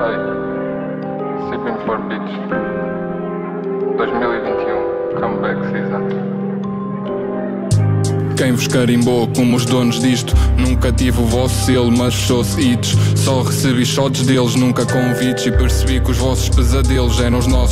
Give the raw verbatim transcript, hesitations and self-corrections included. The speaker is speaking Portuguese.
Hey, Sipping for Beach dois mil e vinte e um Comeback Season. Quem vos carimbou como os donos disto? Nunca tive o vosso selo, mas fechou-se hits. Só recebi shots deles, nunca convites. E percebi que os vossos pesadelos eram os nossos